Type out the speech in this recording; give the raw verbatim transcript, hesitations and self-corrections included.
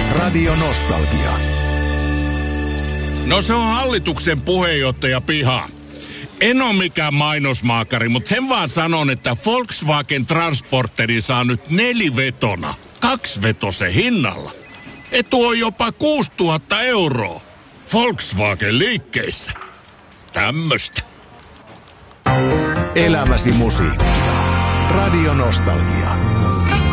Radio Nostalgia. No se on hallituksen puheenjohtaja piha. En ole mikään mainosmaakari, mutta sen vaan sanon, että Volkswagen Transporteri saa nyt nelivetona, kaksivetosen hinnalla. Etu on jopa kuusituhatta euroa. Volkswagen liikkeissä. Tämmöstä. Elämäsi musiikkia. Radio Nostalgia.